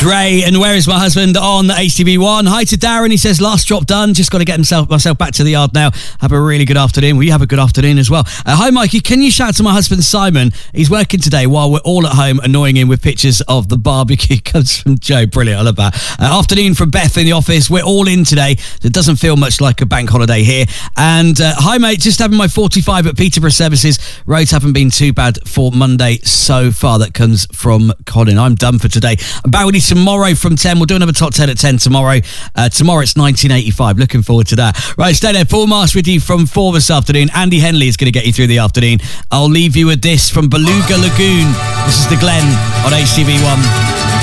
Dre and Where Is My Husband on HTV1. Hi to Darren, he says last drop done, just got to get myself back to the yard now. Have a really good afternoon. Well, you have a good afternoon as well. Hi Mikey, can you shout to my husband Simon? He's working today while we're all at home annoying him with pictures of the barbecue. Comes from Joe. Brilliant, I love that. Afternoon from Beth in the office. We're all in today. It doesn't feel much like a bank holiday here. And hi mate, just having my 45 at Peterborough services. Roads haven't been too bad for Monday so far. That comes from Colin. I'm done for today. I'm back with you tomorrow from 10. We'll do another top 10 at 10 tomorrow. Tomorrow it's 1985. Looking forward to that. Right, stay there. Paul Marsh with you from 4 this afternoon. Andy Henley is going to get you through the afternoon. I'll leave you with this from Beluga Lagoon. This is the Glen on HTV1.